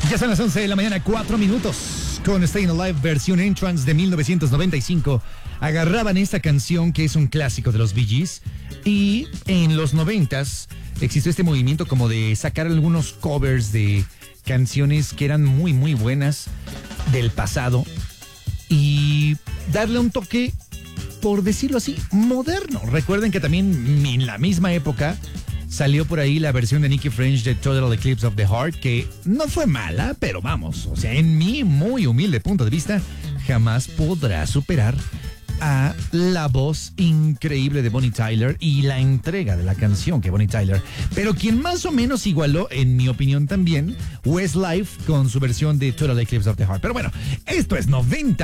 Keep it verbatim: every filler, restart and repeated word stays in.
Ya son las once de la mañana, cuatro minutos. Con Staying Alive versión Entrance de mil novecientos noventa y cinco. Agarraban esta canción que es un clásico de los Bee Gees. Y en los noventas existió este movimiento como de sacar algunos covers de canciones que eran muy, muy buenas del pasado. Y darle un toque, por decirlo así, moderno. Recuerden que también en la misma época salió por ahí la versión de Nicky French de Total Eclipse of the Heart, que no fue mala, pero vamos, o sea, en mi muy humilde punto de vista, jamás podrá superar a la voz increíble de Bonnie Tyler y la entrega de la canción que Bonnie Tyler. Pero quien más o menos igualó, en mi opinión también, Westlife con su versión de Total Eclipse of the Heart. Pero bueno, esto es noventa.